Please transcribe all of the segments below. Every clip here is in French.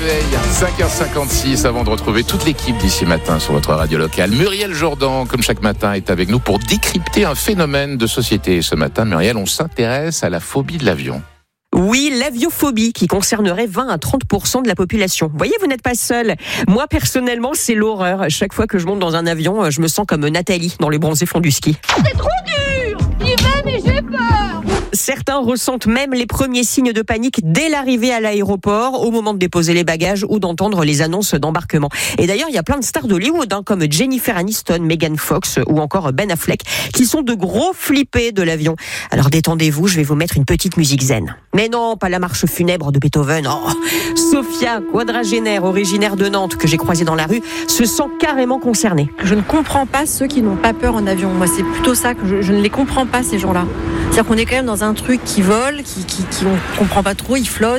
réveil, 5h56, avant de retrouver toute l'équipe d'ici matin sur votre radio locale. Muriel Jourdan, comme chaque matin, est avec nous pour décrypter un phénomène de société. Et ce matin, Muriel, on s'intéresse à la phobie de l'avion. Oui, l'aviophobie qui concernerait 20 à 30% de la population. Vous voyez, vous n'êtes pas seul. Moi, personnellement, c'est l'horreur. Chaque fois que je monte dans un avion, je me sens comme Nathalie dans les bronzés fonds du ski. C'est trop dur! J'y vais, mais j'ai peur! Certains ressentent même les premiers signes de panique dès l'arrivée à l'aéroport, au moment de déposer les bagages ou d'entendre les annonces d'embarquement. Et d'ailleurs, il y a plein de stars d'Hollywood, comme Jennifer Aniston, Megan Fox ou encore Ben Affleck, qui sont de gros flippés de l'avion. Alors détendez-vous, je vais vous mettre une petite musique zen. Mais non, pas la marche funèbre de Beethoven. Oh. Sophia, quadragénaire, originaire de Nantes, que j'ai croisée dans la rue, se sent carrément concernée. Je ne comprends pas ceux qui n'ont pas peur en avion. Moi, c'est plutôt ça que je ne les comprends pas, ces gens-là. C'est-à-dire qu'on est quand même dans un truc qui vole, qui on comprend pas trop, il flotte,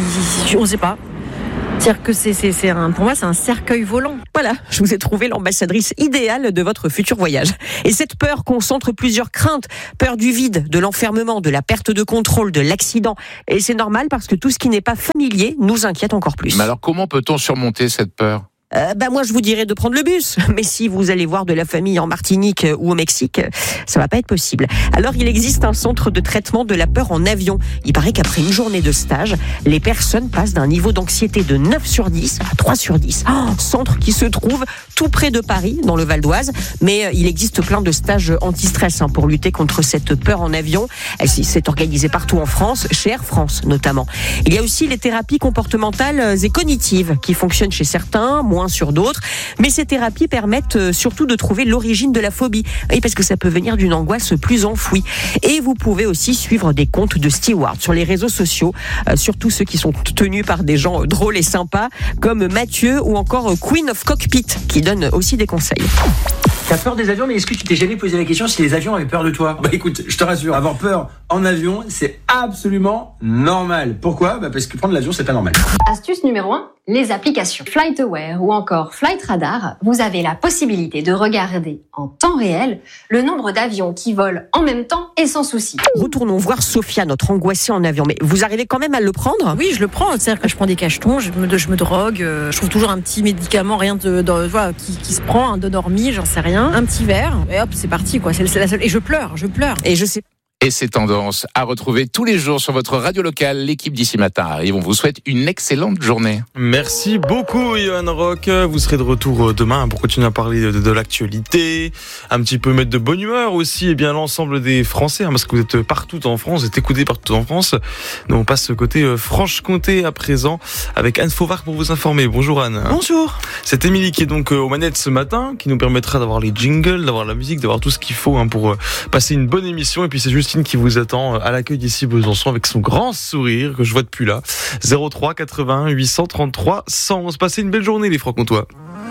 on sait pas. C'est-à-dire que pour moi, c'est un cercueil volant. Voilà, je vous ai trouvé l'ambassadrice idéale de votre futur voyage. Et cette peur concentre plusieurs craintes. Peur du vide, de l'enfermement, de la perte de contrôle, de l'accident. Et c'est normal parce que tout ce qui n'est pas familier nous inquiète encore plus. Mais alors, comment peut-on surmonter cette peur ? Moi je vous dirais de prendre le bus, mais si vous allez voir de la famille en Martinique ou au Mexique, ça va pas être possible. Alors il existe un centre de traitement de la peur en avion. Il paraît qu'après une journée de stage, les personnes passent d'un niveau d'anxiété de 9 sur 10 à 3 sur 10. Centre qui se trouve tout près de Paris, dans le Val d'Oise, mais il existe plein de stages anti-stress pour lutter contre cette peur en avion. C'est organisé partout en France, chez Air France notamment. Il y a aussi les thérapies comportementales et cognitives qui fonctionnent chez certains, moins sur d'autres, mais ces thérapies permettent surtout de trouver l'origine de la phobie, oui, parce que ça peut venir d'une angoisse plus enfouie. Et vous pouvez aussi suivre des comptes de stewards sur les réseaux sociaux, surtout ceux qui sont tenus par des gens drôles et sympas, comme Mathieu ou encore Queen of Cockpit, qui donne aussi des conseils. T'as peur des avions, mais est-ce que tu t'es jamais posé la question si les avions avaient peur de toi ? Bah écoute, je te rassure, avoir peur en avion, c'est absolument normal. Pourquoi ? Parce que prendre l'avion, c'est pas normal. Astuce numéro 1, les applications FlightAware ou encore Flight Radar. Vous avez la possibilité de regarder en temps réel le nombre d'avions qui volent en même temps et sans souci. Retournons voir Sophia, notre angoissée en avion. Mais vous arrivez quand même à le prendre ? Oui, je le prends. C'est-à-dire que je prends des cachetons, je me drogue, je trouve toujours un petit médicament, rien voilà, qui se prend, un Donormi, j'en sais rien. Un petit verre, et hop, c'est parti, quoi. C'est la seule. Et je pleure. Et je sais. Et ces tendances à retrouver tous les jours sur votre radio locale. L'équipe d'ici matin arrive. On vous souhaite une excellente journée. Merci beaucoup, Johan Rock. Vous serez de retour demain pour continuer à parler de l'actualité, un petit peu mettre de bonne humeur aussi, et bien l'ensemble des Français, parce que vous êtes partout en France, vous êtes écoutés partout en France. Donc on passe côté Franche-Comté à présent avec Anne Fauvard pour vous informer. Bonjour Anne. Bonjour. C'est Émilie qui est donc aux manettes ce matin, qui nous permettra d'avoir les jingles, d'avoir la musique, d'avoir tout ce qu'il faut pour passer une bonne émission. Et puis c'est Justine qui vous attend à l'accueil d'ici Besançon avec son grand sourire que je vois depuis là. 03 81 833 111. Passez une belle journée les Francs-Comtois.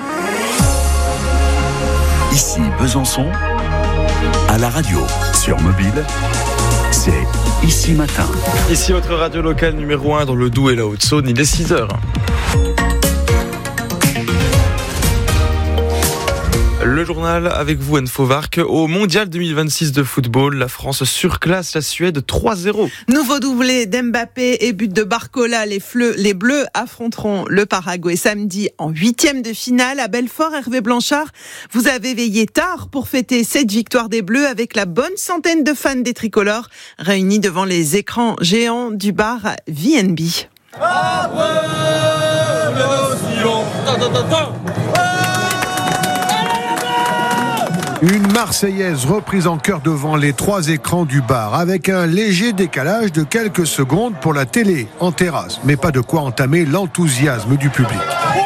Ici Besançon, à la radio, sur mobile, c'est Ici Matin. Ici votre radio locale numéro 1 dans le Doubs et la Haute-Saône, il est 6h. Le journal avec vous, Anne Fauvard. Au Mondial 2026 de football, la France surclasse la Suède 3-0. Nouveau doublé d'Mbappé et but de Barcola. Les Bleus affronteront le Paraguay samedi en 8e de finale à Belfort. Hervé Blanchard, vous avez veillé tard pour fêter cette victoire des Bleus avec la bonne centaine de fans des tricolores réunis devant les écrans géants du bar VNB. Une Marseillaise reprise en chœur devant les 3 écrans du bar, avec un léger décalage de quelques secondes pour la télé en terrasse, mais pas de quoi entamer l'enthousiasme du public.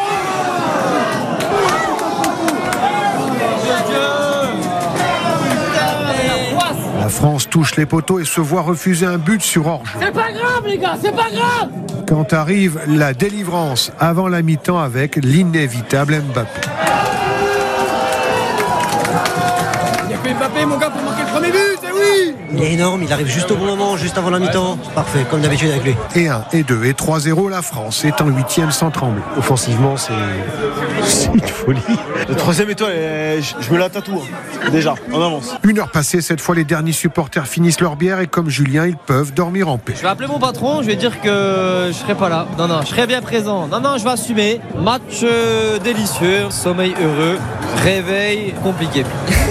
La France touche les poteaux et se voit refuser un but sur hors-jeu. C'est pas grave les gars, c'est pas grave. Quand arrive la délivrance avant la mi-temps avec l'inévitable Mbappé. Il y a que Mbappé mon gars pour marquer le premier but, et oui. Il est énorme, il arrive juste au bon moment, juste avant la mi-temps. Parfait, comme d'habitude avec lui. Et 1, et 2, et 3-0, la France est en 8e sans trembler. Offensivement, c'est une folie. Le 3e étoile, je me la tatoue, déjà, en avance. 1 heure passée, cette fois, les derniers supporters finissent leur bière et comme Julien, ils peuvent dormir en paix. Je vais appeler mon patron, je vais dire que je serai pas là. Non, je serai bien présent. Non, je vais assumer. Match délicieux, sommeil heureux, réveil compliqué.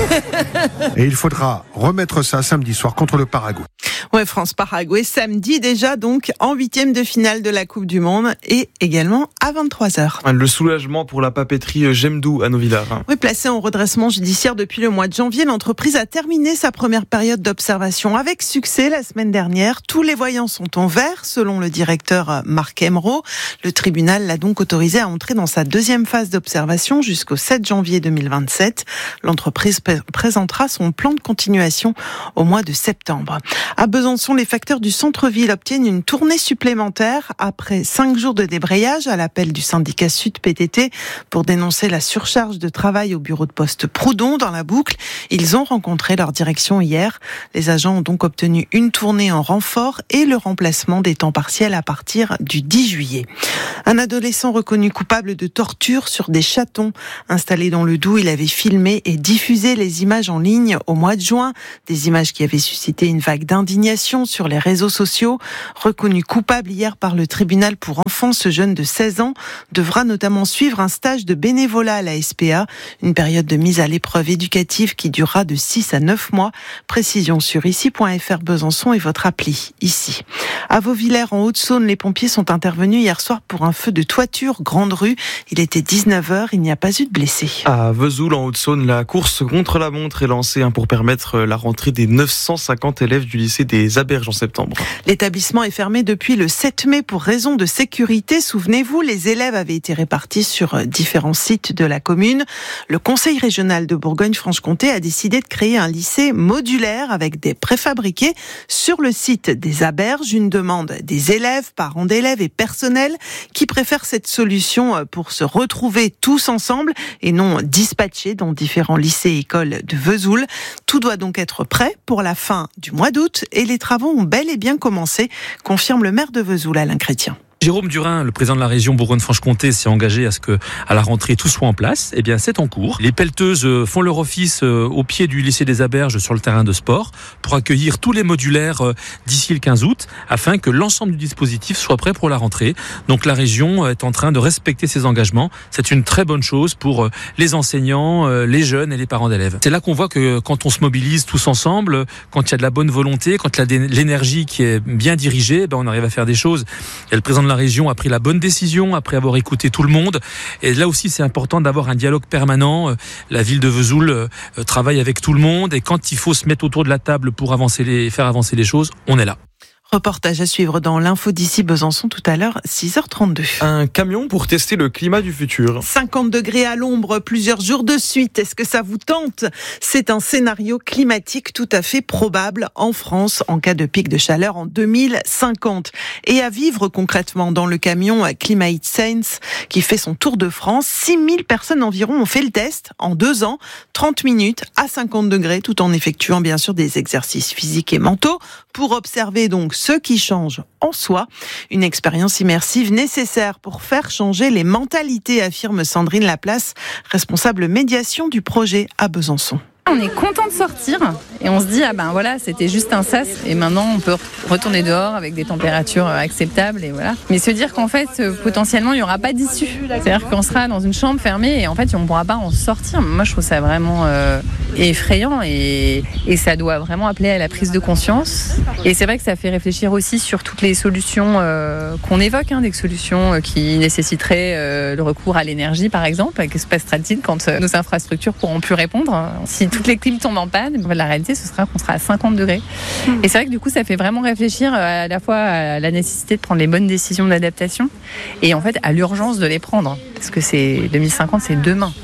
Et il faudra remettre ça samedi soir contre le Paraguay. Ouais, France-Paraguay, samedi déjà, donc, en 8e de finale de la Coupe du Monde et également à 23h. Le soulagement pour la papeterie Gemdou à Novillard. Oui, placée en redressement judiciaire depuis le mois de janvier, l'entreprise a terminé sa première période d'observation avec succès la semaine dernière. Tous les voyants sont en vert, selon le directeur Marc Emeraude. Le tribunal l'a donc autorisé à entrer dans sa deuxième phase d'observation jusqu'au 7 janvier 2027. L'entreprise présentera son plan de continuation au mois de septembre. À Besançon, les facteurs du centre-ville obtiennent une tournée supplémentaire après 5 jours de débrayage à l'appel du syndicat Sud PTT pour dénoncer la surcharge de travail au bureau de poste Proudhon dans la boucle. Ils ont rencontré leur direction hier. Les agents ont donc obtenu une tournée en renfort et le remplacement des temps partiels à partir du 10 juillet. Un adolescent reconnu coupable de torture sur des chatons. Installé dans le Doubs, il avait filmé et diffusé les images en ligne au mois de juin. Des images qui avaient suscité une vague d'indignation sur les réseaux sociaux. Reconnu coupable hier par le tribunal pour enfants, ce jeune de 16 ans devra notamment suivre un stage de bénévolat à la SPA, une période de mise à l'épreuve éducative qui durera de 6 à 9 mois. Précision sur ici.fr Besançon et votre appli ici. À Vauvillers, en Haute-Saône, les pompiers sont intervenus hier soir pour un feu de toiture Grande Rue. Il était 19h, il n'y a pas eu de blessés. À Vesoul, en Haute-Saône, la course contre la montre est lancée pour permettre la rentrée des 950 élèves du lycée des Aberges en septembre. L'établissement est fermé depuis le 7 mai pour raison de sécurité. Souvenez-vous, les élèves avaient été répartis sur différents sites de la commune. Le conseil régional de Bourgogne-Franche-Comté a décidé de créer un lycée modulaire avec des préfabriqués sur le site des Aberges. Une demande des élèves, parents d'élèves et personnels qui préfèrent cette solution pour se retrouver tous ensemble et non dispatchés dans différents lycées et écoles de Vesoul. Tout doit donc être prêt pour la fin du mois d'août et les travaux ont bel et bien commencé, confirme le maire de Vesoul, Alain Chrétien. Jérôme Durin, le président de la région Bourgogne-Franche-Comté, s'est engagé à ce que, à la rentrée, tout soit en place. Eh bien, c'est en cours. Les pelleteuses font leur office au pied du lycée des Aberges sur le terrain de sport pour accueillir tous les modulaires d'ici le 15 août afin que l'ensemble du dispositif soit prêt pour la rentrée. Donc, la région est en train de respecter ses engagements. C'est une très bonne chose pour les enseignants, les jeunes et les parents d'élèves. C'est là qu'on voit que quand on se mobilise tous ensemble, quand il y a de la bonne volonté, quand il y a de l'énergie qui est bien dirigée, on arrive à faire des choses. Et le président de la région a pris la bonne décision après avoir écouté tout le monde. Et là aussi, c'est important d'avoir un dialogue permanent. La ville de Vesoul travaille avec tout le monde et quand il faut se mettre autour de la table pour faire avancer les choses, on est là. Reportage à suivre dans l'info d'ici Besançon tout à l'heure, 6h32. Un camion pour tester le climat du futur. 50 degrés à l'ombre plusieurs jours de suite. Est-ce que ça vous tente ? C'est un scénario climatique tout à fait probable en France en cas de pic de chaleur en 2050. Et à vivre concrètement dans le camion Climate Sense qui fait son tour de France. 6000 personnes environ ont fait le test en 2 ans, 30 minutes à 50 degrés tout en effectuant bien sûr des exercices physiques et mentaux pour observer donc ce qui change en soi. Une expérience immersive nécessaire pour faire changer les mentalités, affirme Sandrine Laplace, responsable médiation du projet à Besançon. On est content de sortir et on se dit voilà, c'était juste un sas et maintenant on peut retourner dehors avec des températures acceptables et voilà. Mais se dire qu'en fait potentiellement il n'y aura pas d'issue, c'est-à-dire qu'on sera dans une chambre fermée et en fait on ne pourra pas en sortir. Moi je trouve ça vraiment effrayant et ça doit vraiment appeler à la prise de conscience. Et c'est vrai que ça fait réfléchir aussi sur toutes les solutions qu'on évoque, des solutions qui nécessiteraient le recours à l'énergie par exemple. Que se passera-t-il quand nos infrastructures pourront plus répondre ? Si toutes les clims tombent en panne, la réalité ce sera qu'on sera à 50 degrés. Et c'est vrai que du coup ça fait vraiment réfléchir à la fois à la nécessité de prendre les bonnes décisions d'adaptation et en fait à l'urgence de les prendre parce que c'est 2050, c'est demain.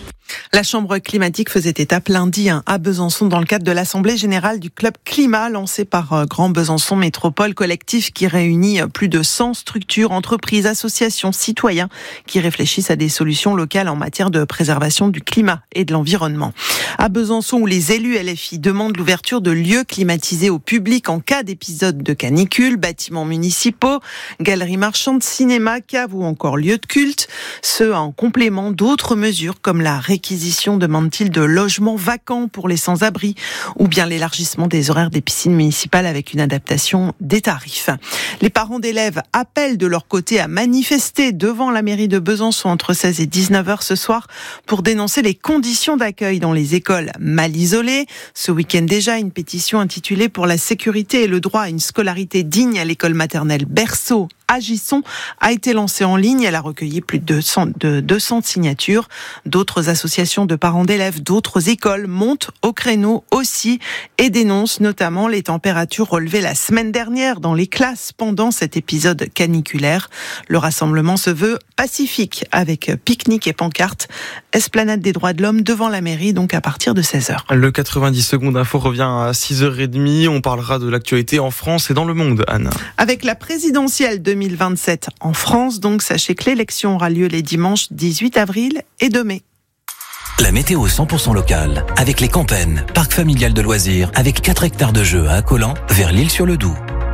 La chambre climatique faisait étape lundi à Besançon dans le cadre de l'Assemblée générale du Club Climat lancé par Grand Besançon Métropole, collectif qui réunit plus de 100 structures, entreprises, associations, citoyens qui réfléchissent à des solutions locales en matière de préservation du climat et de l'environnement. À Besançon, où les élus LFI demandent l'ouverture de lieux climatisés au public en cas d'épisode de canicule, bâtiments municipaux, galeries marchandes, cinéma, caves ou encore lieux de culte. Ce en complément d'autres mesures comme la réquisition, demande-t-il, de logements vacants pour les sans-abri ou bien l'élargissement des horaires des piscines municipales avec une adaptation des tarifs. Les parents d'élèves appellent de leur côté à manifester devant la mairie de Besançon entre 16 et 19h ce soir pour dénoncer les conditions d'accueil dans les écoles mal isolées. Ce week-end déjà, une pétition intitulée « Pour la sécurité et le droit à une scolarité digne à l'école maternelle Berceau ». Agissons a été lancée en ligne. Elle a recueilli plus de 200 signatures. D'autres associations de parents d'élèves d'autres écoles montent au créneau aussi et dénoncent notamment les températures relevées la semaine dernière dans les classes pendant cet épisode caniculaire. Le rassemblement se veut pacifique avec pique-nique et pancarte. Esplanade des droits de l'homme devant la mairie, donc à partir de 16h. Le 90 secondes info revient à 6h30. On parlera de l'actualité en France et dans le monde, Anne. Avec la présidentielle 2027 en France, donc sachez que l'élection aura lieu les dimanches 18 avril et 2 mai. La météo 100% locale avec les Campennes, parc familial de loisirs avec 4 hectares de jeux à Accolant vers l'Île-sur-le-Doubs.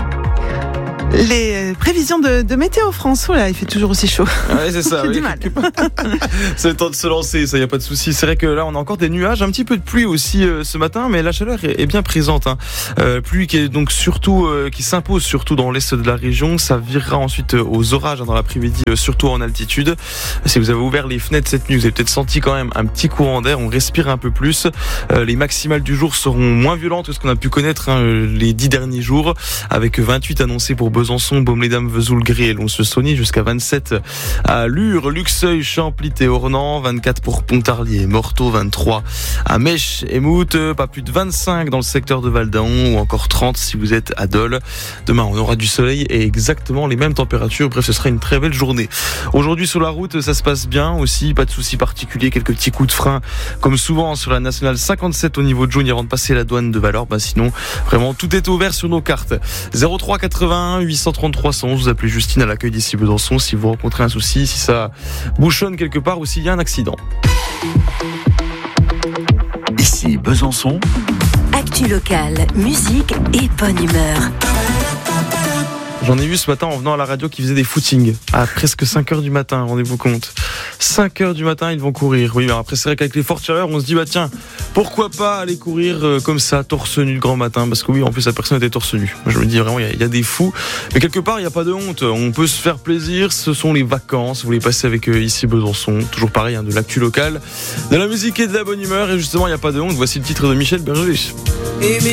Les prévisions de Météo France, là, il fait toujours aussi chaud. Ouais, c'est ça. J'ai oui. du mal. C'est le temps de se lancer, ça y a pas de souci. C'est vrai que là, on a encore des nuages, un petit peu de pluie aussi ce matin, mais la chaleur est bien présente. Pluie qui est donc surtout qui s'impose surtout dans l'est de la région. Ça virera ensuite aux orages dans l'après-midi, surtout en altitude. Si vous avez ouvert les fenêtres cette nuit, vous avez peut-être senti quand même un petit courant d'air. On respire un peu plus. Les maximales du jour seront moins violentes que ce qu'on a pu connaître les 10 derniers jours, avec 28 annoncés pour Besançon, Baume-les-Dames, Vesoul, Gré et Lons-le-Saunier, jusqu'à 27 à Lure, Luxeuil, Champlit et Ornans, 24 pour Pontarlier et Morteau, 23 à Mèche et Mout, pas plus de 25 dans le secteur de Val-d'Aon ou encore 30 si vous êtes à Dole. Demain, on aura du soleil et exactement les mêmes températures. Bref, ce sera une très belle journée. Aujourd'hui, sur la route, ça se passe bien aussi, pas de soucis particuliers, quelques petits coups de frein comme souvent sur la nationale 57 au niveau de Jaune avant de passer la douane de Valor. Sinon, vraiment, tout est ouvert sur nos cartes. 03 81 833 111, vous appelez Justine à l'accueil d'ici Besançon si vous rencontrez un souci, si ça bouchonne quelque part ou s'il y a un accident. Ici Besançon. Actu locale, musique et bonne humeur. J'en ai vu ce matin en venant à la radio qui faisait des footings à presque 5h du matin, rendez-vous compte. 5h du matin, ils vont courir. Oui, mais après c'est vrai qu'avec les fortes chaleurs, on se dit tiens, pourquoi pas aller courir comme ça, torse nu le grand matin, parce que oui, en plus la personne était torse nu. Moi, je me dis vraiment, il y a des fous, mais quelque part il n'y a pas de honte. On peut se faire plaisir. Ce sont les vacances. Vous les passez avec ici Besançon, toujours pareil, de l'actu locale, de la musique et de la bonne humeur. Et justement, il n'y a pas de honte. Voici le titre de Michel Berger.